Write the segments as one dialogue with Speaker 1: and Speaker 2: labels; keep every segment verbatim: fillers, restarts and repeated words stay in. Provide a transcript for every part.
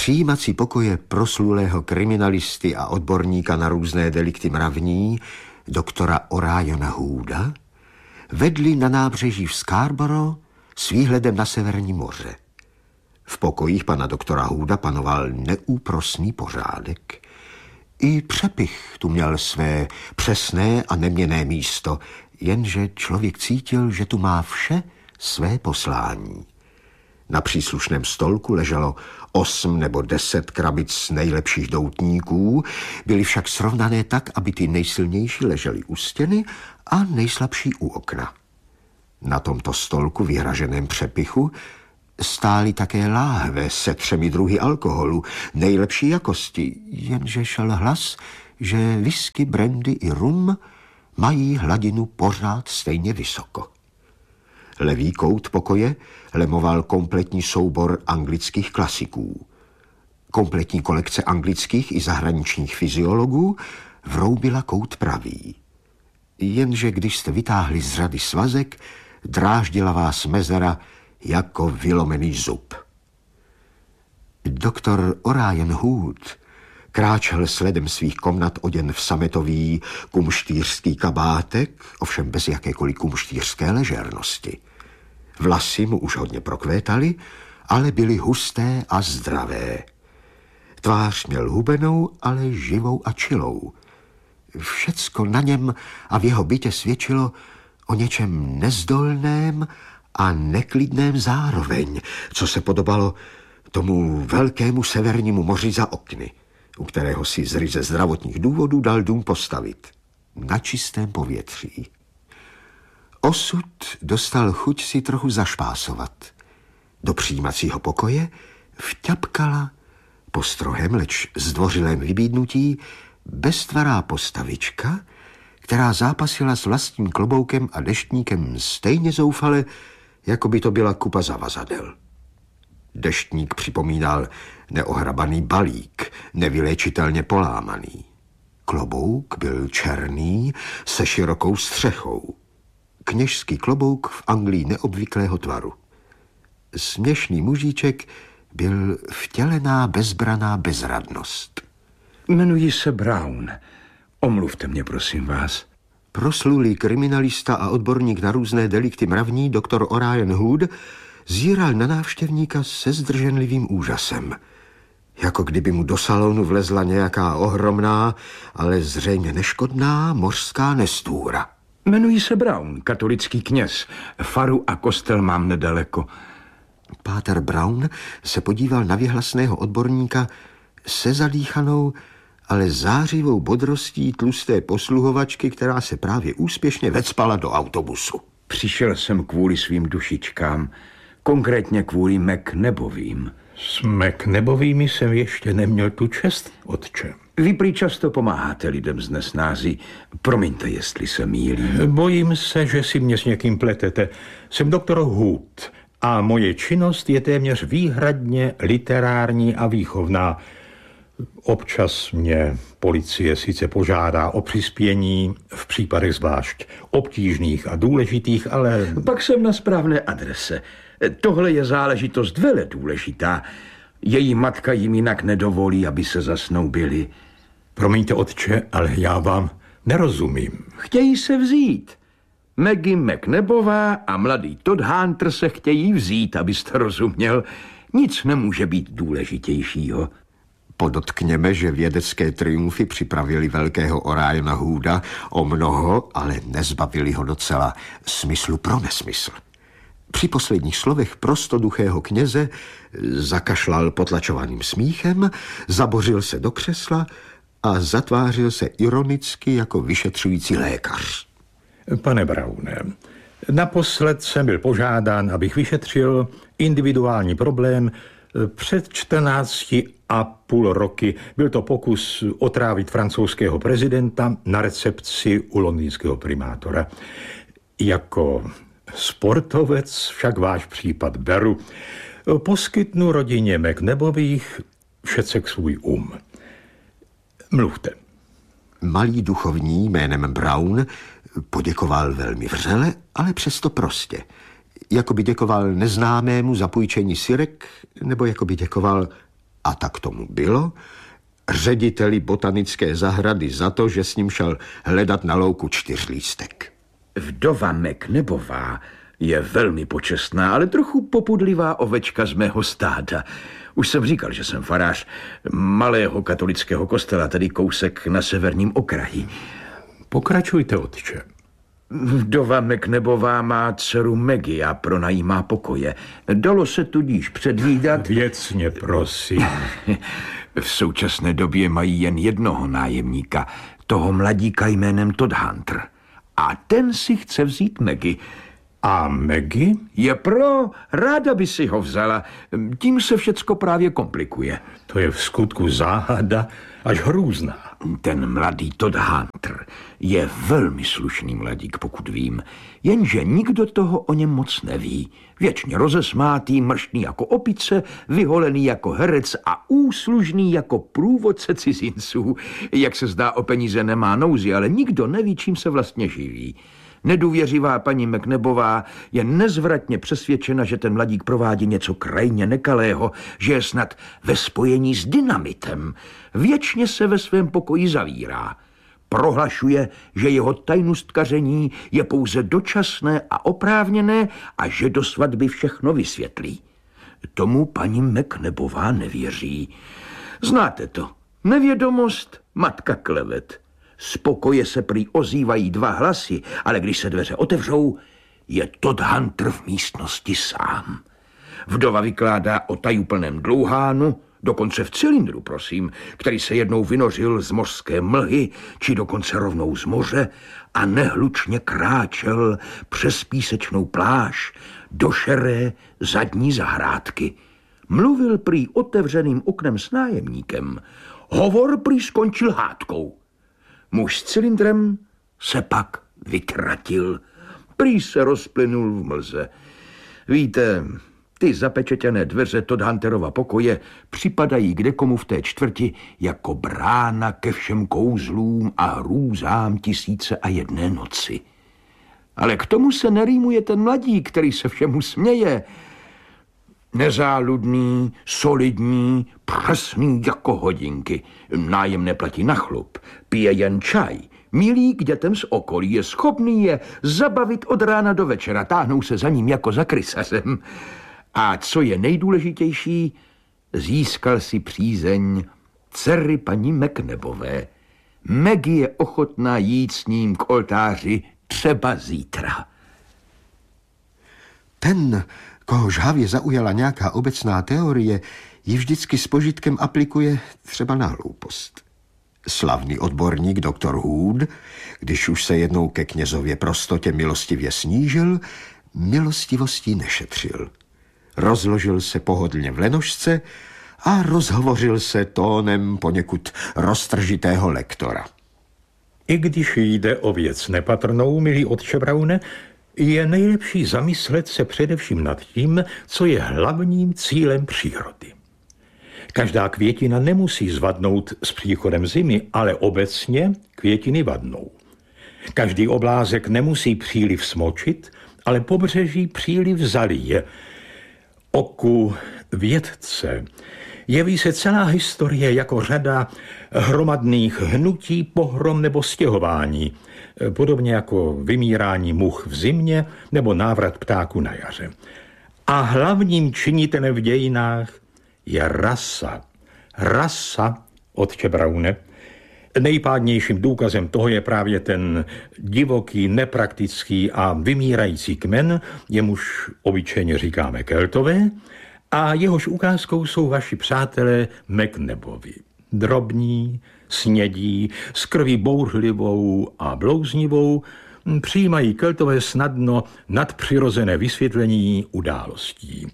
Speaker 1: přijímací pokoje proslulého kriminalisty a odborníka na různé delikty mravní, doktora Oriona Hooda, vedli na nábřeží v Scarborough s výhledem na Severní moře. V pokojích pana doktora Hooda panoval neúprosný pořádek. I přepich tu měl své přesné a neměnné místo, jenže člověk cítil, že tu má vše své poslání. Na příslušném stolku leželo osm nebo deset krabic nejlepších doutníků, byly však srovnané tak, aby ty nejsilnější ležely u stěny a nejslabší u okna. Na tomto stolku vyhraženém přepichu stály také láhve se třemi druhy alkoholu, nejlepší jakosti, jenže šel hlas, že whisky, brandy i rum mají hladinu pořád stejně vysoko. Levý kout pokoje lemoval kompletní soubor anglických klasiků. Kompletní kolekce anglických i zahraničních fyziologů vroubila kout pravý. Jenže když jste vytáhli z řady svazek, dráždila vás mezera jako vylomený zub. Doktor Orion Hood kráčel sledem svých komnat oděn v sametový kumštýřský kabátek, ovšem bez jakékoliv kumštýřské ležérnosti. Vlasy mu už hodně prokvétaly, ale byly husté a zdravé. Tvář měl hubenou, ale živou a čilou. Všecko na něm a v jeho bytě svědčilo o něčem nezdolném a neklidném zároveň, co se podobalo tomu velkému severnímu moři za okny, u kterého si z ryze zdravotních důvodů dal dům postavit na čistém povětří. Osud dostal chuť si trochu zašpásovat. Do přijímacího pokoje vťapkala po strohém, leč zdvořilém vybídnutí beztvará postavička, která zápasila s vlastním kloboukem a deštníkem stejně zoufale, jako by to byla kupa zavazadel. Deštník připomínal neohrabaný balík, nevyléčitelně polámaný. Klobouk byl černý se širokou střechou. Kněžský klobouk v Anglii neobvyklého tvaru. Směšný mužíček byl vtělená bezbraná bezradnost.
Speaker 2: Jmenuji se Brown. Omluvte mě, prosím vás.
Speaker 1: Proslulý kriminalista a odborník na různé delikty mravní doktor Orion Hood zíral na návštěvníka se zdrženlivým úžasem. Jako kdyby mu do salonu vlezla nějaká ohromná, ale zřejmě neškodná mořská nestůra.
Speaker 2: Jmenuji se Brown, katolický kněz. Faru a kostel mám nedaleko.
Speaker 1: Páter Brown se podíval na věhlasného odborníka se zadýchanou, ale zářivou bodrostí tlusté posluhovačky, která se právě úspěšně vecpala do autobusu.
Speaker 2: Přišel jsem kvůli svým dušičkám, konkrétně kvůli McNabovým.
Speaker 3: S McNabovými jsem ještě neměl tu čest, otče.
Speaker 2: Vy prý často pomáháte lidem z nesnází. Promiňte, jestli se mýlím.
Speaker 3: Bojím se, že si mě s někým pletete. Jsem doktor Hood a moje činnost je téměř výhradně literární a výchovná. Občas mě policie sice požádá o přispění, v případech zvlášť obtížných a důležitých, ale...
Speaker 2: Pak jsem na správné adrese. Tohle je záležitost vele důležitá. Její matka jim jinak nedovolí, aby se zasnoubili.
Speaker 3: Promiňte, otče, ale já vám nerozumím.
Speaker 2: Chtějí se vzít. Maggie McNabová a mladý Todd Hunter se chtějí vzít, abyste rozuměl. Nic nemůže být důležitějšího.
Speaker 1: Podotkněme, že vědecké triumfy připravili velkého Oriona Hooda o mnoho, ale nezbavili ho docela smyslu pro nesmysl. Při posledních slovech prostoduchého kněze zakašlal potlačovaným smíchem, zabořil se do křesla a zatvářil se ironicky jako vyšetřující lékař.
Speaker 3: Pane Browne, naposled jsem byl požádán, abych vyšetřil individuální problém před čtrnácti a půl roky. Byl to pokus otrávit francouzského prezidenta na recepci u londýnského primátora. Jako sportovec však váš případ beru. Poskytnu rodině McNabových všecek svůj um. Mluvte.
Speaker 1: Malý duchovní jménem Brown poděkoval velmi vřele, ale přesto prostě. Jako by děkoval neznámému za půjčení sirek, nebo jako by děkoval A tak tomu bylo, řediteli botanické zahrady za to, že s ním šel hledat na louku čtyřlístek.
Speaker 2: Vdova McNabová je velmi počestná, ale trochu popudlivá ovečka z mého stáda. Už jsem říkal, že jsem farář malého katolického kostela, tedy kousek na severním okraji.
Speaker 3: Pokračujte, otče.
Speaker 2: Vdova McNabová má dceru Maggie a pronajímá pokoje. Dalo se tudíž předvídat...
Speaker 3: Věcně, prosím.
Speaker 2: V současné době mají jen jednoho nájemníka, toho mladíka jménem Todd Hunter. A ten si chce vzít Maggie.
Speaker 3: A Maggie?
Speaker 2: Je pro, ráda by si ho vzala. Tím se všecko právě komplikuje.
Speaker 3: To je v skutku záhada až hrůzná.
Speaker 2: Ten mladý Todd Hunter je velmi slušný mladík, pokud vím. Jenže nikdo toho o něm moc neví. Věčně rozesmátý, mrštný jako opice, vyholený jako herec a úslužný jako průvodce cizinců. Jak se zdá, o peníze nemá nouzi, ale nikdo neví, čím se vlastně živí. Nedůvěřivá paní McNabová je nezvratně přesvědčena, že ten mladík provádí něco krajně nekalého, že je snad ve spojení s dynamitem. Věčně se ve svém pokoji zavírá. Prohlašuje, že jeho tajnustkaření je pouze dočasné a oprávněné a že do svatby všechno vysvětlí. Tomu paní McNabová nevěří. Znáte to. Nevědomost, matka klevet. Z pokoje se prý ozývají dva hlasy, ale když se dveře otevřou, je Todd Hunter v místnosti sám. Vdova vykládá o tajuplném dlouhánu, dokonce v cylindru, prosím, který se jednou vynořil z mořské mlhy, či dokonce rovnou z moře a nehlučně kráčel přes písečnou pláž do šeré zadní zahrádky. Mluvil prý otevřeným oknem s nájemníkem. Hovor prý skončil hádkou. Muž s cylindrem se pak vytratil. Prý se rozplynul v mlze. Víte, ty zapečetěné dveře Todd Hunterova pokoje připadají kdekomu v té čtvrti jako brána ke všem kouzlům a hrůzám tisíce a jedné noci. Ale k tomu se nerýmuje ten mladík, který se všemu směje. Nezáludný, solidní, přesný jako hodinky. Nájem neplatí na chlup, pije jen čaj. Milý k dětem z okolí, je schopný je zabavit od rána do večera, táhnou se za ním jako za krysařem. A co je nejdůležitější, získal si přízeň dcery paní McNabové. Maggie je ochotná jít s ním k oltáři třeba zítra.
Speaker 1: Ten, koho žhavě zaujala nějaká obecná teorie, ji vždycky s požitkem aplikuje třeba na hloupost. Slavný odborník doktor Hood, když už se jednou ke knězově prostotě milostivě snížil, milostivostí nešetřil. Rozložil se pohodlně v lenošce a rozhovořil se tónem poněkud roztržitého lektora.
Speaker 3: I když jde o věc nepatrnou, milý otče Browne, je nejlepší zamyslet se především nad tím, co je hlavním cílem přírody. Každá květina nemusí zvadnout s příchodem zimy, ale obecně květiny vadnou. Každý oblázek nemusí příliv smočit, ale pobřeží příliv zalije. Oku vědce jeví se celá historie jako řada hromadných hnutí, pohrom nebo stěhování, podobně jako vymírání much v zimě nebo návrat ptáků na jaře. A hlavním činitelem v dějinách je rasa. Rasa, otče Browne. Nejpádnějším důkazem toho je právě ten divoký, nepraktický a vymírající kmen, jemuž obyčejně říkáme Keltové, a jehož ukázkou jsou vaši přátelé McNabovi. Drobní, snědí, s krví bouřlivou a blouznivou, přijímají Keltové snadno nadpřirozené vysvětlení událostí.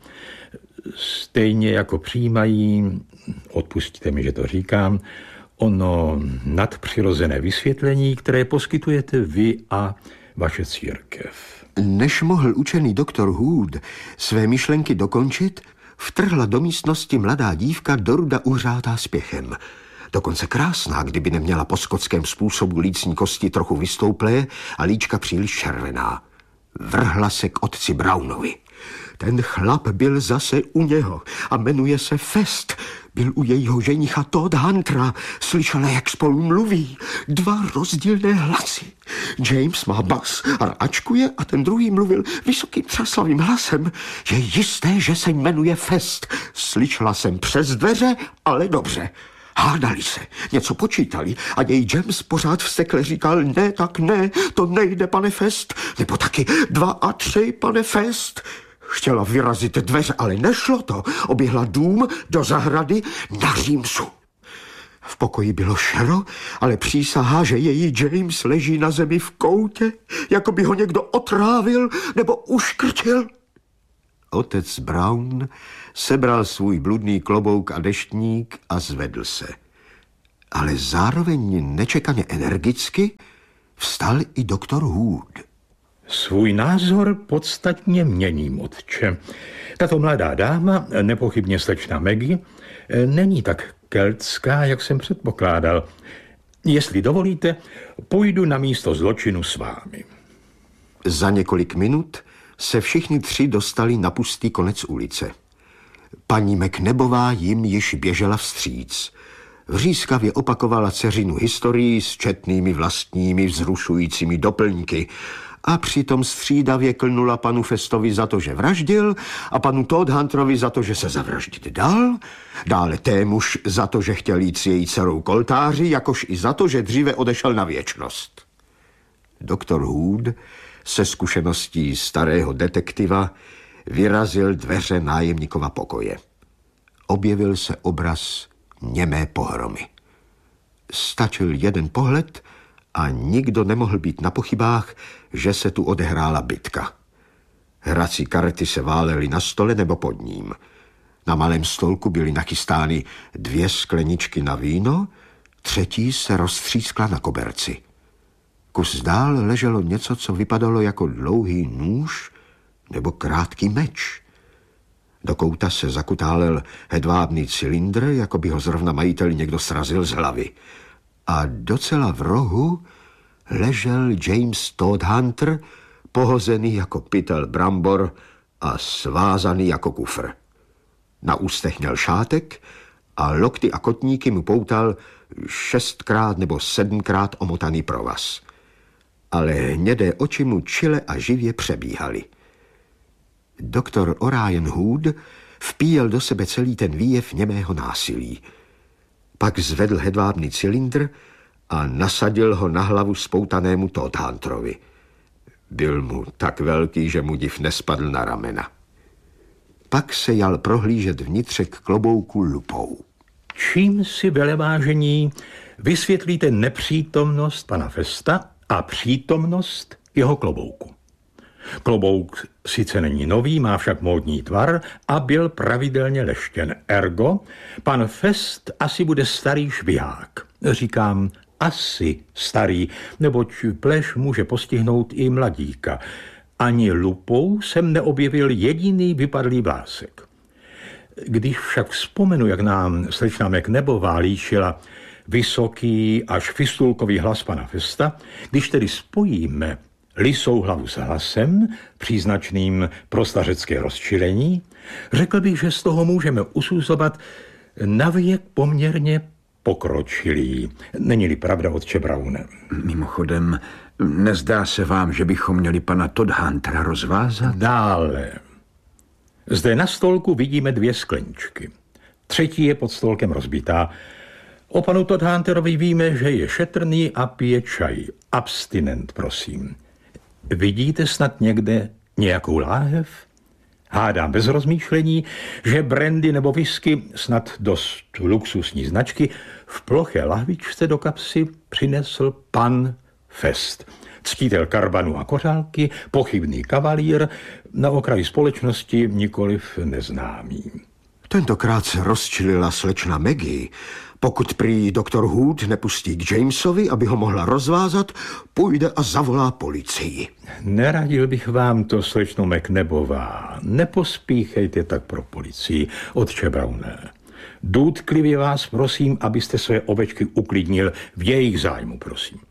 Speaker 3: Stejně jako přijímají, odpustíte mi, že to říkám, ono nadpřirozené vysvětlení, které poskytujete vy a vaše církev.
Speaker 1: Než mohl učený doktor Hood své myšlenky dokončit, vtrhla do místnosti mladá dívka doruda uhřátá spěchem. Dokonce krásná, kdyby neměla po skotském způsobu lícní kosti trochu vystouplé a líčka příliš červená. Vrhla se k otci Brownovi. Ten chlap byl zase u něho a jmenuje se Fest. Byl u jejího ženicha Todd Huntera. Slyšela, jak spolu mluví. Dva rozdílné hlasy. James má bas a ráčkuje a ten druhý mluvil vysokým třaslavým hlasem. Je jisté, že se jmenuje Fest. Slyšela jsem přes dveře, ale dobře. Hádali se, něco počítali a její James pořád vstekle říkal, ne, tak ne, to nejde, pane Fest, nebo taky dva a tři, pane Fest. Chtěla vyrazit dveře, ale nešlo to. Oběhla dům do zahrady na římsu. V pokoji bylo šero, ale přísahá, že její James leží na zemi v koutě, jako by ho někdo otrávil nebo uškrtil. Otec Brown sebral svůj bludný klobouk a deštník a zvedl se. Ale zároveň nečekaně energicky vstal i doktor Hood.
Speaker 3: Svůj názor podstatně měním, otče. Tato mladá dáma, nepochybně slečna Maggie, není tak keltská, jak jsem předpokládal. Jestli dovolíte, půjdu na místo zločinu s vámi.
Speaker 1: Za několik minut se všichni tři dostali na pustý konec ulice. Paní McNabová jim již běžela vstříc. Vřískavě opakovala dceřinu historii s četnými vlastními vzrušujícími doplňky a přitom střídavě klnula panu Festovi za to, že vraždil, a panu Todd Hunterovi za to, že se zavraždit dal, dále témuž za to, že chtěl jít s její dcerou k oltáři, jakož i za to, že dříve odešel na věčnost. Doktor Hood se zkušeností starého detektiva vyrazil dveře nájemníkova pokoje. Objevil se obraz němé pohromy. Stačil jeden pohled a nikdo nemohl být na pochybách, že se tu odehrála bitka. Hrací karty se válely na stole nebo pod ním. Na malém stolku byly nachystány dvě skleničky na víno, třetí se roztřískla na koberci. Kus dál leželo něco, co vypadalo jako dlouhý nůž nebo krátký meč. Do kouta se zakutálel hedvábný cylindr, jako by ho zrovna majitel někdo srazil z hlavy. A docela v rohu ležel James Todd Hunter, pohozený jako pytel brambor a svázaný jako kufr. Na ústech měl šátek a lokty a kotníky mu poutal šestkrát nebo sedmkrát omotaný provaz. Ale hnědé oči mu čile a živě přebíhaly. Doktor Orion Hood vpíjel do sebe celý ten výjev němého násilí. Pak zvedl hedvábný cylindr a nasadil ho na hlavu spoutanému Todd Hunterovi. Byl mu tak velký, že mu div nespadl na ramena. Pak se jal prohlížet vnitřek klobouku lupou.
Speaker 3: Čím si, velevážení, vysvětlíte nepřítomnost pana Festa a přítomnost jeho klobouku? Klobouk sice není nový, má však módní tvar a byl pravidelně leštěn. Ergo, pan Fest asi bude starý švihák. Říkám asi starý, neboť pleš může postihnout i mladíka. Ani lupou jsem neobjevil jediný vypadlý vlásek. Když však vzpomenu, jak nám slečna McNabová líčila vysoký až fistulkový hlas pana Festa, když tedy spojíme lisou hlavu s hlasem, příznačným pro stařecké rozčilení, řekl bych, že z toho můžeme usuzovat na věk poměrně pokročilý. Není-li pravda, otče Browne?
Speaker 2: Mimochodem, nezdá se vám, že bychom měli pana Todd Huntera rozvázat?
Speaker 3: Dále. Zde na stolku vidíme dvě skleničky. Třetí je pod stolkem rozbitá. O panu Todd Hunterovi víme, že je šetrný a pije čaj. Abstinent, prosím. Vidíte snad někde nějakou láhev? Hádám bez rozmýšlení, že brandy nebo whisky, snad dost luxusní značky, v ploché lahvičce do kapsy přinesl pan Fest. Ctítel karbanu a kořálky, pochybný kavalír, na okraji společnosti nikoliv neznámý.
Speaker 1: Tentokrát se rozčilila slečna Maggie. Pokud prý doktor Hood nepustí k Jamesovi, aby ho mohla rozvázat, půjde a zavolá policii.
Speaker 3: Neradil bych vám to, slečno McNabová. Nepospíchejte tak pro policii, otče Browne. Důtklivě vás prosím, abyste své ovečky uklidnil v jejich zájmu, prosím.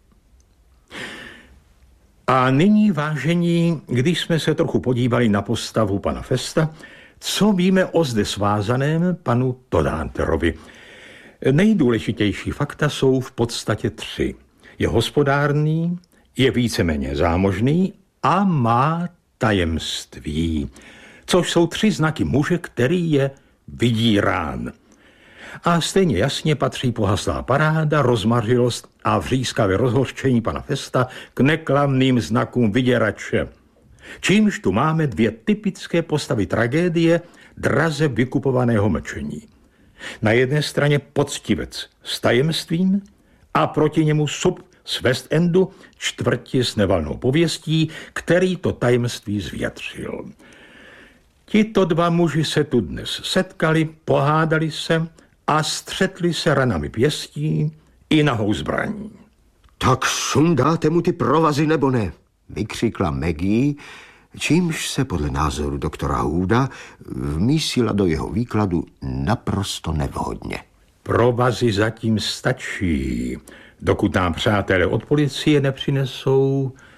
Speaker 3: A nyní, vážení, když jsme se trochu podívali na postavu pana Festa, Co víme o zde svázaném panu Todhunterovi? Nejdůležitější fakta jsou v podstatě tři. Je hospodárný, je víceméně zámožný a má tajemství, což jsou tři znaky muže, který je vydírán. A stejně jasně patří pohaslá paráda, rozmařilost a vřískavé rozhořčení pana Festa k neklamným znakům vyděrače. Čímž tu máme dvě typické postavy tragédie draze vykupovaného mlčení. Na jedné straně poctivec s tajemstvím a proti němu sub z West Endu, čtvrti s nevalnou pověstí, který to tajemství zvětřil. Tito dva muži se tu dnes setkali, pohádali se a střetli se ranami pěstí i nahou zbraní.
Speaker 1: Tak sundáte mu ty provazy nebo ne? Vykřikla Maggie, čímž se podle názoru doktora Hooda vmísila do jeho výkladu naprosto nevhodně.
Speaker 3: Provazy zatím stačí, dokud nám přátelé od policie nepřinesou